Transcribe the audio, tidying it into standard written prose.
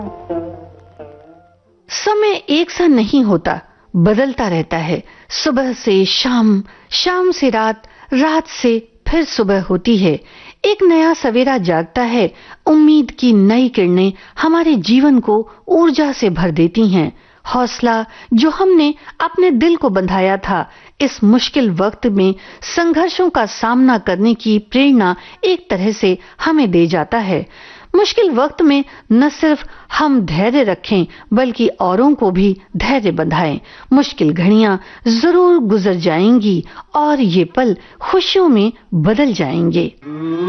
समय एक सा नहीं होता, बदलता रहता है। सुबह से शाम, शाम से रात, रात से फिर सुबह होती है। एक नया सवेरा जागता है। उम्मीद की नई किरणें हमारे जीवन को ऊर्जा से भर देती हैं। हौसला जो हमने अपने दिल को बंधाया था, इस मुश्किल वक्त में संघर्षों का सामना करने की प्रेरणा एक तरह से हमें दे जाता है। मुश्किल वक्त में न सिर्फ हम धैर्य रखें, बल्कि औरों को भी धैर्य बंधाएं। मुश्किल घड़ियां जरूर गुजर जाएंगी और ये पल खुशियों में बदल जाएंगे।